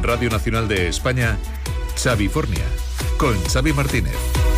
Radio Nacional de España, Xavifornia, con Xavi Martínez.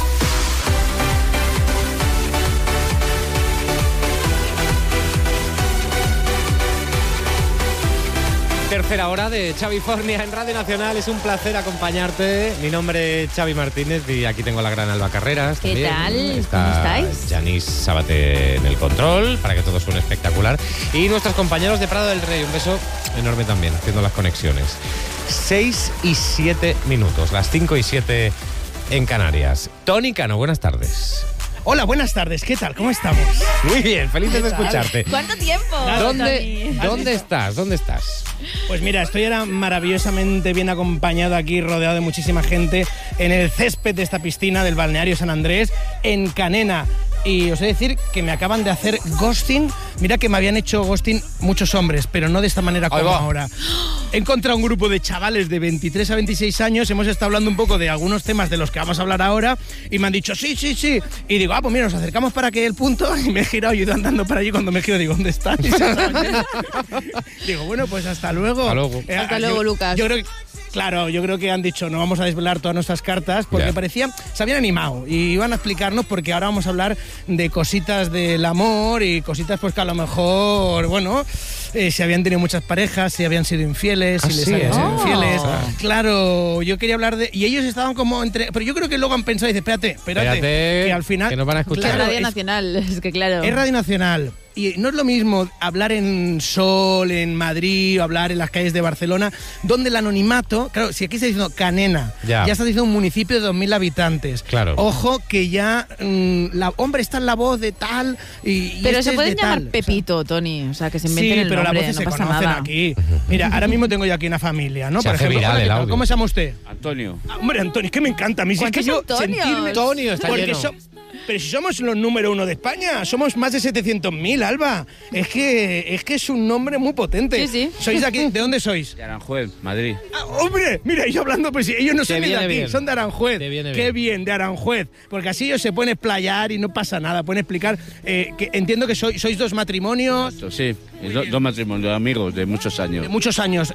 Tercera hora de Xavifornia en Radio Nacional. Es un placer acompañarte. Mi nombre es Xavi Martínez y aquí tengo a la gran Alba Carreras. ¿Qué también. tal? ¿Cómo estáis? Yanis Sábate en el control, para que todo suene espectacular. Y nuestros compañeros de Prado del Rey. Un beso enorme también, haciendo las conexiones. 6 y 7 minutos, las 5 y 7 en Canarias. Tony Cano, buenas tardes. Hola, buenas tardes, ¿qué tal? ¿Cómo estamos? Muy bien, felices de escucharte. ¿Cuánto tiempo? ¿Dónde estás? Pues mira, estoy ahora maravillosamente bien acompañado aquí, rodeado de muchísima gente, en el césped de esta piscina del balneario San Andrés, en Canena. Y os he de decir que me acaban de hacer ghosting. Mira que me habían hecho ghosting muchos hombres, pero no de esta manera como ahora. He encontrado un grupo de chavales de 23 a 26 años, hemos estado hablando un poco de algunos temas de los que vamos a hablar ahora, y me han dicho sí. Y digo, pues mira, nos acercamos para que el punto, y me he girado, yo he ido andando para allí, cuando me giro digo, ¿dónde están? Digo, bueno, pues hasta luego. Hasta luego, Lucas. Yo creo que han dicho, no vamos a desvelar todas nuestras cartas, porque parecía, se habían animado y iban a explicarnos, porque ahora vamos a hablar de cositas del amor y cositas pues que a lo mejor, bueno, si habían tenido muchas parejas, si habían sido infieles, si les habían sido infieles. Claro, yo quería hablar de... Y ellos estaban como entre... Pero yo creo que luego han pensado y dicen, espérate, que al final... Que nos van a escuchar. Claro, es Radio Nacional, es que claro. Es Radio Nacional. Y no es lo mismo hablar en Sol, en Madrid, o hablar en las calles de Barcelona, donde el anonimato... Claro, si aquí está diciendo Canena, ya está diciendo un municipio de 2.000 habitantes. Claro. Ojo que ya... hombre, está en la voz de tal y pero este se pueden es de llamar tal, Pepito, Tony. O sea, que se inventen el pero nombre, las voces no se pasa conocen nada. aquí. Mira, ahora mismo tengo yo aquí una familia, ¿no? Se Por hace ejemplo, viral hola, el ¿qué tal? audio. ¿Cómo se llama usted? Antonio. Hombre, Antonio, es que me encanta a mí. Si es que yo Antonios? sentirme... Antonio, está porque lleno. Pero si somos los número 1 de España, somos más de 700.000, Alba. Es que es un nombre muy potente. Sí. ¿Sois de aquí? ¿De dónde sois? De Aranjuez, Madrid. ¡Hombre! Mira, yo hablando, pues ellos no Te son ni de viene aquí, bien. son de Aranjuez. Te viene Qué bien. bien, de Aranjuez. Porque así ellos se pueden explayar y no pasa nada. Pueden explicar. Que entiendo que sois dos matrimonios Sí, dos matrimonios, amigos de muchos años. de muchos años.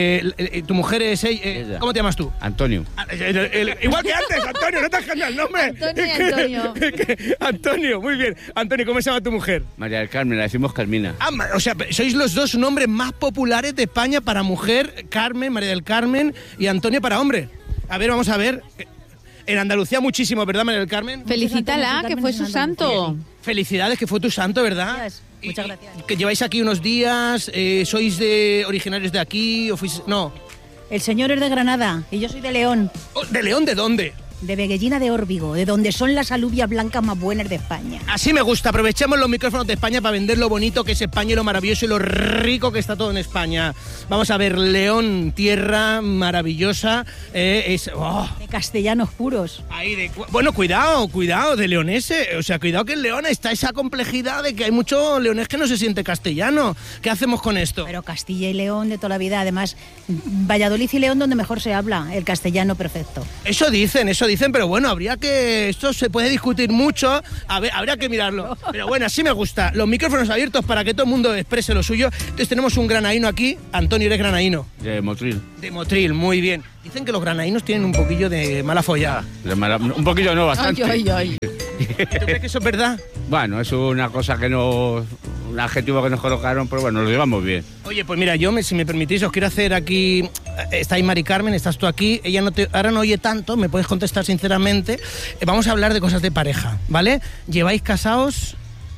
Tu mujer es Ella. ¿cómo te llamas tú? Antonio. Igual que antes, Antonio, no te has cambiado el nombre. Antonio. Antonio, muy bien. Antonio, ¿cómo se llama tu mujer? María del Carmen, la decimos Carmina. O sea, sois los dos nombres más populares de España para mujer, Carmen, María del Carmen, y Antonio para hombre. A ver, vamos a ver. En Andalucía muchísimo, ¿verdad, María del Carmen? Felicítala, que fue su santo. Felicidades, que fue tu santo, ¿verdad? Gracias, muchas gracias. Que lleváis aquí unos días, ¿sois originarios de aquí o fuís...? No. El señor es de Granada y yo soy de León, Oh, ¿de León de dónde? de Veguellina de Órbigo, de donde son las alubias blancas más buenas de España. Así me gusta, aprovechemos los micrófonos de España para vender lo bonito que es España y lo maravilloso y lo rico que está todo en España. Vamos a ver, León, tierra maravillosa, De castellanos puros. Bueno, cuidado, de leonese, o sea, cuidado que en León está esa complejidad de que hay mucho leonés que no se siente castellano. ¿Qué hacemos con esto? Pero Castilla y León de toda la vida, además, Valladolid y León donde mejor se habla, el castellano perfecto. Eso dicen, pero bueno, esto se puede discutir mucho, habría que mirarlo. Pero bueno, así me gusta, los micrófonos abiertos para que todo el mundo exprese lo suyo. Entonces tenemos un granaíno aquí. Antonio, ¿eres granaíno? De Motril. De Motril, muy bien. Dicen que los granaínos tienen un poquillo de mala follada. Un poquillo no, bastante. Ay. ¿Tú crees que eso es verdad? Bueno, es una cosa que no... Un adjetivo que nos colocaron, pero bueno, lo llevamos bien. Oye, pues mira, si me permitís, os quiero hacer aquí... Está ahí Mari Carmen, estás tú aquí. Ella ahora no oye tanto, me puedes contestar sinceramente. Vamos a hablar de cosas de pareja, ¿vale? ¿Lleváis casados?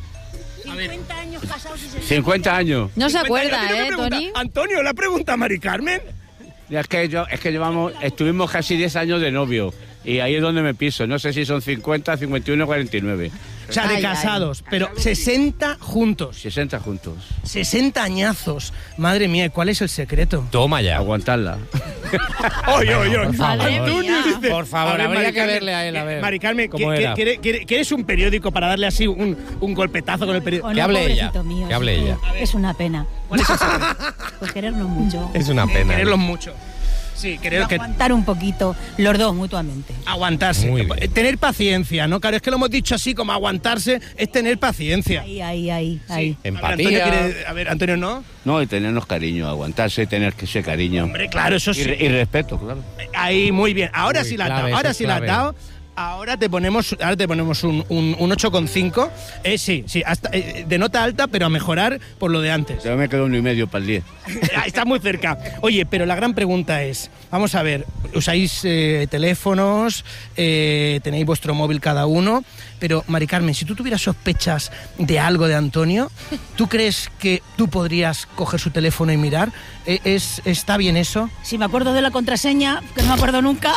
50 años casados y 50 años. No se 50 acuerda, años, ¿qué pregunta? Tony? Antonio, ¿la pregunta Mari Carmen? Es que estuvimos casi 10 años de novio. Y ahí es donde me piso. No sé si son 50, 51 o 49. O sea, de casados, pero 60 juntos. 60 juntos. 60 añazos. Madre mía, ¿cuál es el secreto? Toma ya. Aguantarla. Oye. Por favor. Antonio dice... Por favor, A ver, habría Mari que Carmen, verle a él, a ver. Mari Carmen, cómo era. ¿quieres un periódico para darle así un golpetazo con el periódico? Oh, Que no, hable ella, pobrecito mío, que hable es ella. Es una pena. ¿Cuál es el secreto? Pues querernos mucho. Es una pena. Quererlos mucho. Sí, creo que aguantar un poquito los dos mutuamente. aguantarse. Muy bien. Tener paciencia, ¿no? Claro, es que lo hemos dicho así, como aguantarse, es tener paciencia. Ahí. Empatía. A ver, Antonio, ¿no? No, y tenernos cariño, aguantarse, tener que ese cariño. Hombre, claro, eso sí. Y respeto, claro. Ahí, muy bien. Ahora Uy, sí la has clave, dado. Ahora eso sí es la has clave. dado. Ahora te ponemos un 8,5. Sí, hasta, de nota alta, pero a mejorar por lo de antes. Yo me quedo 1,5 para el 10. Está muy cerca. Oye, pero la gran pregunta es, vamos a ver, usáis teléfonos, tenéis vuestro móvil cada uno, pero Mari Carmen, si tú tuvieras sospechas de algo de Antonio, ¿tú crees que tú podrías coger su teléfono y mirar? ¿Está bien eso? Si me acuerdo de la contraseña, que no me acuerdo nunca.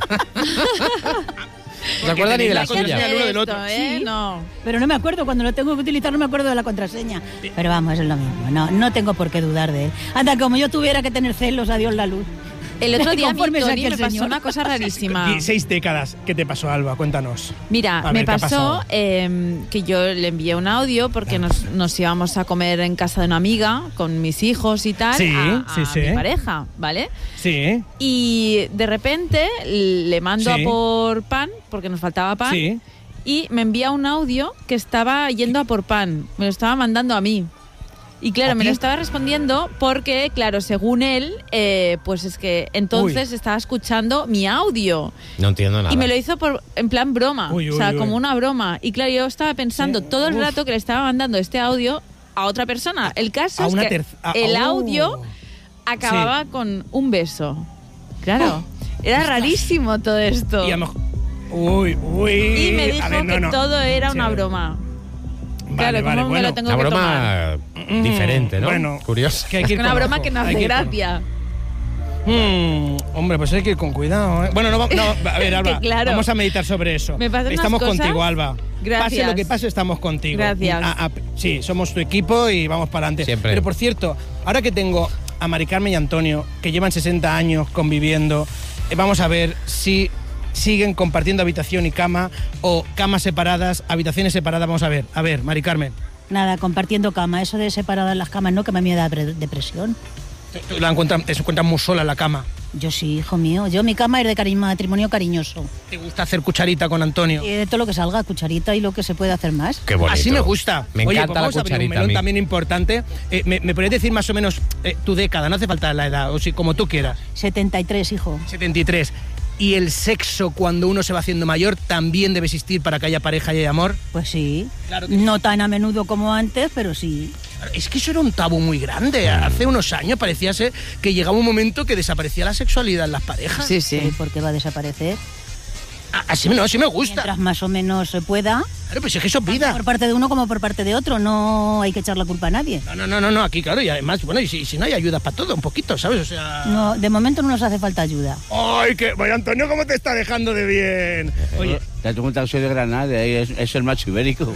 ¿No se acuerda ni de la Porque tenéis la suya? contraseña el uno del Esto, otro. ¿eh? Sí. No. Pero no me acuerdo, cuando lo tengo que utilizar no me acuerdo de la contraseña. Pero vamos, es lo mismo, no tengo por qué dudar de él. Anda, como yo tuviera que tener celos, adiós la luz. El otro día a mí, Conforme Tony, saque el me pasó señor. una cosa rarísima. 6 décadas. ¿Qué te pasó, Alba? Cuéntanos. Mira, A ver, me ¿qué ha pasó pasado? que yo le envié un audio porque nos íbamos a comer en casa de una amiga con mis hijos y tal, Sí, a sí. mi pareja, ¿vale? Sí, Y de repente le mando Sí. a por pan, porque nos faltaba pan, sí. y me envía un audio que estaba yendo a por pan, me lo estaba mandando a mí. Y claro, ¿A me ti? lo estaba respondiendo porque, claro, según él, pues es que entonces estaba escuchando mi audio. No entiendo nada. Y me lo hizo en plan broma, Uy, o sea, uy. como una broma. Y claro, yo estaba pensando Sí, todo el uf. rato que le estaba mandando este audio a otra persona. El caso A es una que el audio acababa con un beso. Claro, era rarísimo todo esto. Y a lo mejor... Uy. Y me dijo A ver, que no. todo era Sí. una broma. Vale, Claro, ¿cómo me lo tengo Una que tomar? broma diferente, ¿no? Bueno, Curiosa. que hay que ir Una con broma ojo, que no hay hace ir con ojo. gracia. Hombre, pues hay que ir con cuidado, ¿eh? Bueno, a ver, Alba, Que claro. vamos a meditar sobre eso. Me pasan Estamos unas cosas. contigo, Alba. Gracias. Pase lo que pase, estamos contigo. Gracias. Sí, somos tu equipo y vamos para adelante. Siempre. Pero por cierto, ahora que tengo a Mari Carmen y Antonio, que llevan 60 años conviviendo, vamos a ver si siguen compartiendo habitación y cama o camas separadas, habitaciones separadas. Vamos a ver, Mari Carmen. Nada, compartiendo cama. Eso de separadas las camas, no, que me da depresión. Te encuentras muy sola en la cama. Yo sí, hijo mío. Yo mi cama es de matrimonio cariñoso. ¿Te gusta hacer cucharita con Antonio? Y de todo lo que salga, cucharita y lo que se puede hacer más. Qué bonito. Así me gusta. Me Oye, encanta pues vamos la a abrir un cucharita. melón a mí. también importante. ¿Me podrías decir más o menos tu década? No hace falta la edad, o si como tú quieras. 73, hijo. 73. ¿Y el sexo cuando uno se va haciendo mayor también debe existir para que haya pareja y haya amor? Pues sí. Claro que No tan a menudo como antes, pero sí. Es que eso era un tabú muy grande. Hace unos años parecía ser que llegaba un momento que desaparecía la sexualidad en las parejas. Sí, sí. ¿Por qué va a desaparecer? Así me gusta. Mientras más o menos se pueda, Claro, pues es que eso es vida. por parte de uno como por parte de otro. No hay que echar la culpa a nadie. No, aquí claro, y además, bueno, y si no hay ayudas para todo, un poquito, ¿sabes? O sea... No, de momento no nos hace falta ayuda. ¡Ay, que vaya Antonio, cómo te está dejando de bien! Oye, Te has contado que soy de Granada, ahí es el macho ibérico.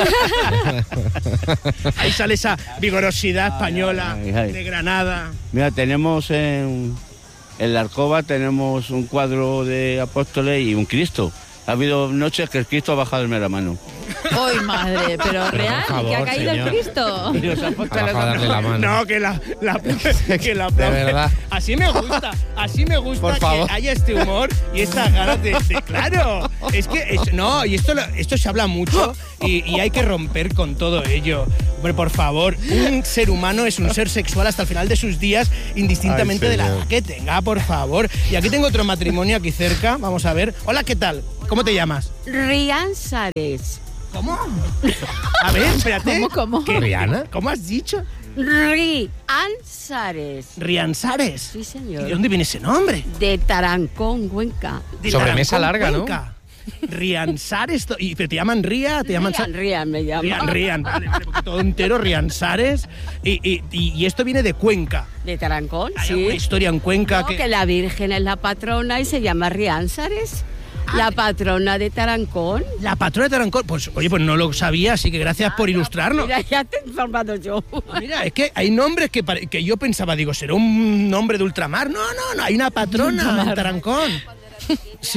ahí sale esa vigorosidad española ay. de Granada. Mira, tenemos en la alcoba tenemos un cuadro de apóstoles y un Cristo. Ha habido noches que el Cristo ha bajado en la mano. ¡Ay, madre! Pero real, favor, que ha caído señor. el Cristo. Y los apóstoles Abajo a darle la mano. No, que la De verdad. Así me gusta Por favor. que haya este humor y estas ganas de claro. Es que y esto se habla mucho y hay que romper con todo ello. Hombre, por favor, un ser humano es un ser sexual hasta el final de sus días, indistintamente Ay, de la señor. edad que tenga, por favor. Y aquí tengo otro matrimonio aquí cerca, vamos a ver. Hola, ¿qué tal? ¿Cómo te llamas? Rianzares. ¿Cómo? A ver, espérate. ¿Cómo? ¿Qué? ¿Rihanna? ¿Cómo has dicho? Rianzares. Rianzares. Sí, ¿Y señor. de dónde viene ese nombre? De Tarancón, Cuenca. De Sobremesa Tarancón, larga, ¿no? Cuenca. Rianzares. ¿Y te llaman Ría? ¿Te llaman Rian me llama. Rian. Vale, porque todo entero, Rianzares. Y esto viene de Cuenca. De Tarancón, ¿Hay sí. alguna historia en Cuenca? No, que la Virgen es la patrona y se llama Rianzares. La patrona de Tarancón. La patrona de Tarancón. Pues, oye, pues no lo sabía, así que gracias por ilustrarnos. Mira, ya te he informado yo. Mira, es que hay nombres que yo pensaba, digo, ¿será un nombre de ultramar? No, hay una patrona en Tarancón. Sí.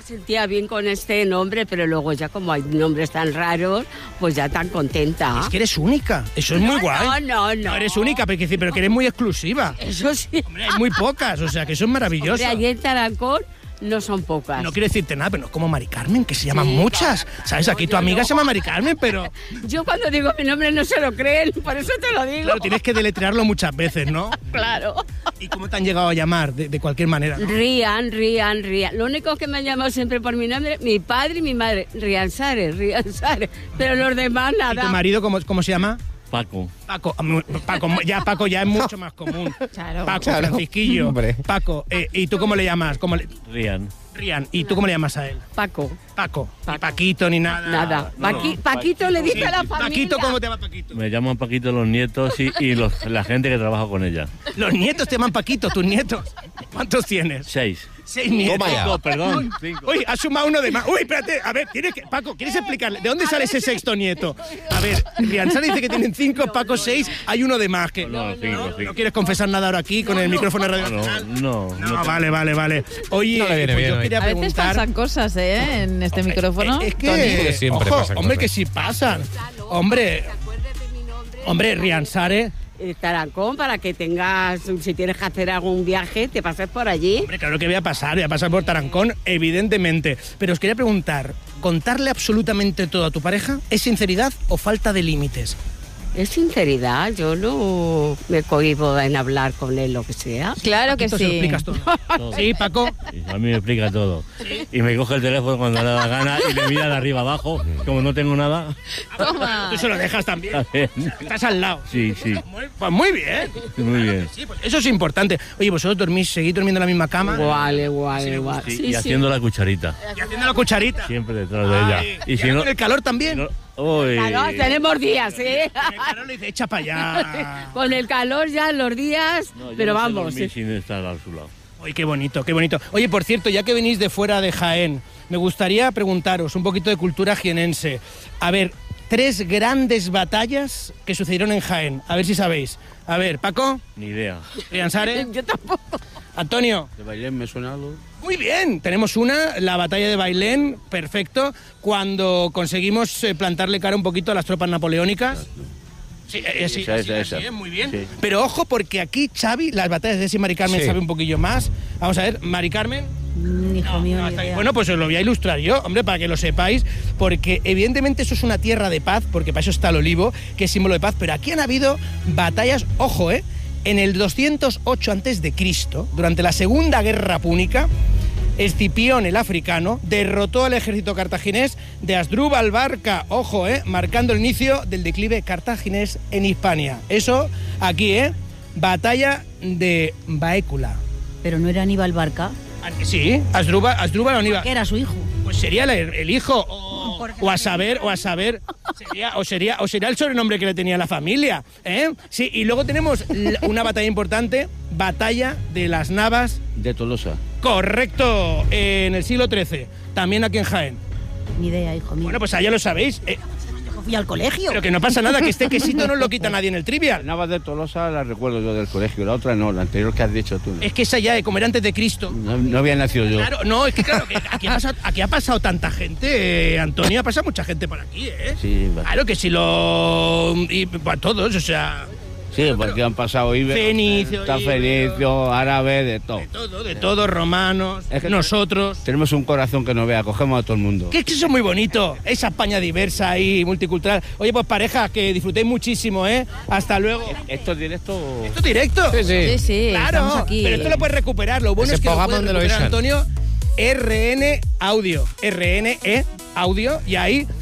sentía bien con este nombre, pero luego ya como hay nombres tan raros, pues ya tan contenta. Es que eres única, eso es muy guay. No. No eres única, pero que eres muy exclusiva. Eso sí. Hombre, hay muy pocas, o sea, que eso es maravilloso. Hombre, allí en Tarancón no son pocas. No quiero decirte nada, pero no es como Mari Carmen, que se llaman muchas. ¿Sabes? Aquí tu amiga se llama Mari Carmen, pero... Yo cuando digo mi nombre no se lo creen, por eso te lo digo. Claro, tienes que deletrearlo muchas veces, ¿no? Claro. ¿Y cómo te han llegado a llamar? De cualquier manera, ¿no? Rian. Lo único que me han llamado siempre por mi nombre, mi padre y mi madre. Rian Sares. Pero los demás ¿Y nada. tu marido cómo se llama? Paco. Paco ya es mucho más común. Claro. Paco, Claro. Francisquillo. Hombre. Paco, ¿y tú cómo le llamas? Rian. Rian. ¿Y tú cómo le llamas a él? Paco. Paco. Ni Paquito, ni nada. Nada. No. Paquito le dice a la familia. Paquito, ¿cómo te llama Paquito? Me llaman Paquito los nietos y la gente que trabaja con ella. Los nietos te llaman Paquito, tus nietos. ¿Cuántos tienes? 6. 6 nietos. Toma ya. No, perdón, 5. Uy, has sumado uno de más. Uy, espérate, a ver, Paco, ¿quieres explicarle? ¿De dónde sale ese sexto nieto? A ver, Rianza dice que tienen 5, Paco 6, hay uno de más. No, 5. ¿No quieres confesar nada ahora aquí con el micrófono de Radio Nacional? No. Vale. Oye, No le viene pues bien yo hoy. quería A veces preguntar... pasan cosas, en este micrófono. Es Tony. que, Siempre ojo, pasan hombre, cosas. que sí pasan. Hombre, Rianzare... Tarancón, para que tengas, si tienes que hacer algún viaje, te pases por allí. Hombre, claro que voy a pasar por Tarancón, evidentemente. Pero os quería preguntar, ¿contarle absolutamente todo a tu pareja es sinceridad o falta de límites? Es sinceridad, yo no me cohíbo en hablar con él lo que sea. Claro que Esto se lo sí. explicas todo. Sí, Paco. A mí me explica todo. Y me coge el teléfono cuando le da la gana y me mira de arriba abajo, como no tengo nada. Toma. Tú se lo dejas también. También. Estás al lado. Sí. Pues muy bien. Muy bien. Sí, pues eso es importante. Oye, ¿vosotros seguís durmiendo en la misma cama? Igual. Sí, Sí, y haciendo la cucharita. Y haciendo la cucharita. Siempre detrás de ella. Y si no, con el calor también. Uy. Claro, tenemos días, ¿eh? Con el calor le dice, echa para allá. Con el calor ya los días, No, yo pero no sé vamos. dormir sin estar a su lado. Oye, qué bonito. Oye, por cierto, ya que venís de fuera de Jaén, me gustaría preguntaros un poquito de cultura jienense. A ver, 3 grandes batallas que sucedieron en Jaén. A ver si sabéis. A ver, Paco, Ni idea. Rianzare, Yo tampoco. Antonio. ¿De Bailén me suena algo? Muy bien, tenemos la batalla de Bailén, perfecto, cuando conseguimos plantarle cara un poquito a las tropas napoleónicas. Sí, sí, esa. muy bien. Sí. Pero ojo, porque aquí Xavi, las batallas de ese Mari Carmen Sí. sabe un poquillo más. Vamos a ver, Mari Carmen. Hijo mío, ni Hasta ahí. idea. Bueno, pues os lo voy a ilustrar yo, hombre, para que lo sepáis, porque evidentemente eso es una tierra de paz, porque para eso está el olivo, que es símbolo de paz, pero aquí han habido batallas, ojo, en el 208 a.C., durante la Segunda Guerra Púnica, Escipión el africano derrotó al ejército cartaginés de Asdrúbal Barca, ojo, marcando el inicio del declive cartaginés en Hispania. Eso aquí, batalla de Baécula. Pero no era Aníbal Barca, Sí, Asdrúbal o Aníbal. que era su hijo. Pues sería el hijo, o a saber, sería el sobrenombre que le tenía la familia, ¿eh? Sí, y luego tenemos una batalla importante, batalla de las Navas. De Tolosa. Correcto, en el siglo XIII, también aquí en Jaén. Ni idea, hijo mío. Bueno, pues allá lo sabéis, Yo fui al colegio. pero que no pasa nada, que este quesito no lo quita nadie en el trivial. Navas de Tolosa la recuerdo yo del colegio, la otra no, la anterior que has dicho tú. Es que esa ya, como era antes de Cristo. No había nacido yo. Claro, no, es que claro, que aquí ha pasado tanta gente, Antonio, ha pasado mucha gente por aquí, ¿eh? Sí, va. Claro que si y para todos, o sea, Sí, porque han pasado íberos, Fenicio, fenicio, árabe, de todo. de todos, romanos, Es que nosotros. Tenemos un corazón que no vea, cogemos a todo el mundo. Que es que eso es muy bonito, esa España diversa y multicultural. Oye, pues pareja, que disfrutéis muchísimo, ¿eh? Hasta luego. ¿Esto es directo? ¿Esto es directo? Sí, sí, Claro, estamos aquí. pero esto lo puedes recuperar. Lo bueno Ese es que lo programa puedes donde lo recuperar, echan. Antonio, RN Audio, RNE Audio, y ahí